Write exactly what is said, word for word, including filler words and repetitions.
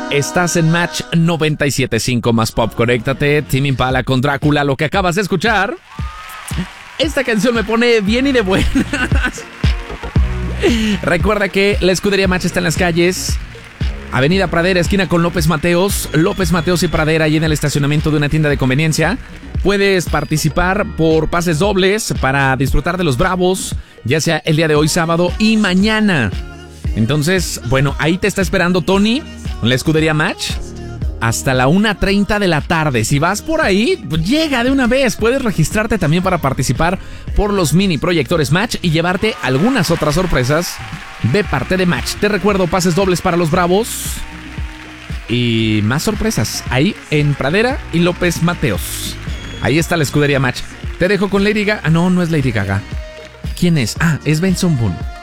Estás en Match noventa y siete punto cinco más Pop. Conéctate, Tame Impala con Drácula. Lo que acabas de escuchar, esta canción me pone bien y de buenas. Recuerda que la escudería Match está en las calles Avenida Pradera, esquina con López Mateos, López Mateos y Pradera, y en el estacionamiento de una tienda de conveniencia. Puedes participar por pases dobles para disfrutar de los Bravos, ya sea el día de hoy sábado y mañana. Entonces, bueno, ahí te está esperando Tony, la escudería Match, hasta la una treinta de la tarde. Si vas por ahí, pues llega de una vez. Puedes registrarte también para participar por los mini proyectores Match y llevarte algunas otras sorpresas de parte de Match. Te recuerdo, pases dobles para los Bravos y más sorpresas ahí en Pradera y López Mateos. Ahí está la escudería Match. Te dejo con Lady Gaga. Ah, no, no es Lady Gaga. ¿Quién es? Ah, es Benson Boone.